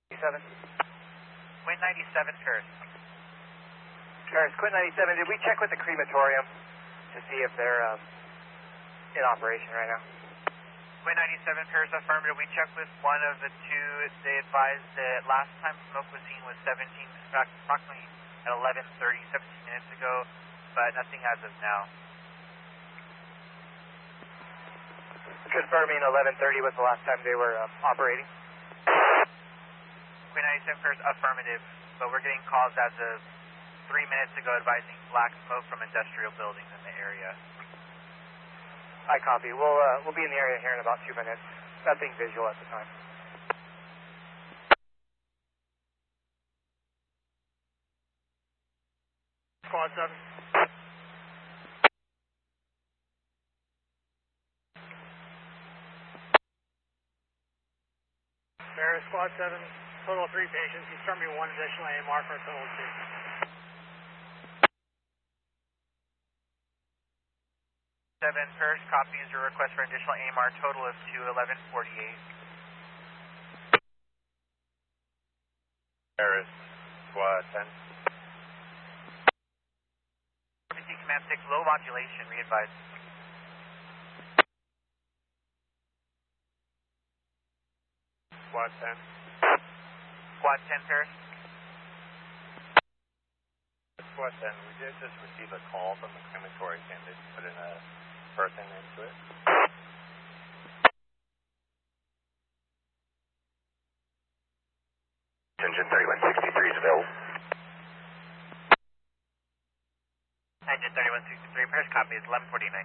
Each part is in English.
97. Quinn 97, Paris. Paris, Quinn 97, did we check with the crematorium to see if they're in operation right now? Quinn 97, Paris, affirmative. We checked with one of the two. They advised that last time smoke was seen was approximately at 11:30, 17 minutes ago, but nothing as of now. Confirming 11:30 was the last time they were operating. Quinn 97, Paris, affirmative, but we're getting calls as of 3 minutes ago advising black smoke from industrial buildings in the area. I copy. We'll be in the area here in about 2 minutes. Nothing visual at the time. Squad 7. Paris, Squad 7, total of 3 patients. He's terminating 1 additional AMR for a total of 2. 7, Paris, copies your request for additional AMR, total of 2, 11:48. Paris, Squad 10. Command 6, low modulation, re-advised. Squad 10. Squad 10, Paris. Squad 10, we did just receive a call from the crematory candidate to put in a person into it. Engine 3163 is available. Engine 3163, Paris, copy is 11:49.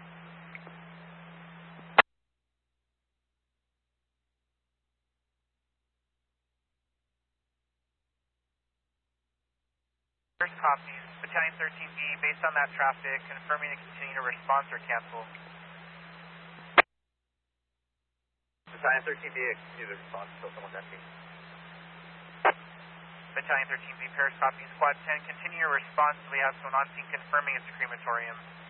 First copies, Battalion 13B, based on that traffic, confirming to continue to response or cancel. Battalion 13B, continue the response until someone's empty. Battalion 13B, Paris, copy, Squad 10, continue your response. We have someone on scene confirming it's a crematorium.